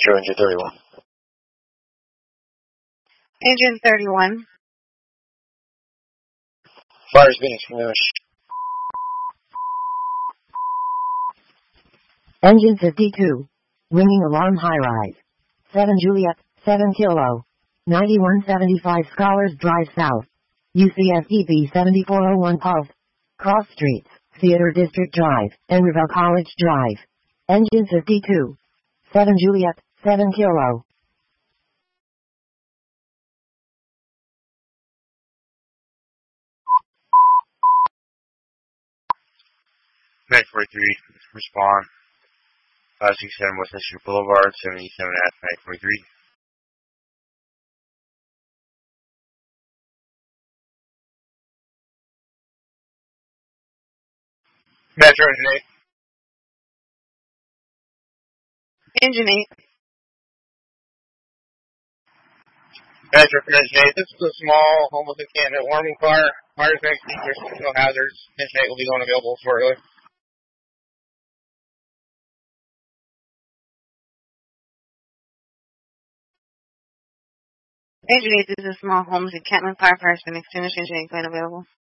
Metro Engine 31. Engine 31. Fire's been extinguished. Engine 52. Ringing alarm high rise. 7 Juliet, 7 Kilo. 9175 Scholars Drive South. UCSDP 7401 Pulse. Cross Streets, Theater District Drive, and Revelle College Drive. Engine 52. 7 Juliet, 7 Kilo. Med 43, respond. 567 West District Boulevard, 77 at Med 43. Metro Engine 8. Engine 8. Metro Engine 8. This is a small, homeless encampment warming fire. Fire is extinguished, no hazards. Engine 8 will be unavailable shortly. Engine 8, this is a small homes encampment fire. Fire has been extinguished. Engine 8 going available.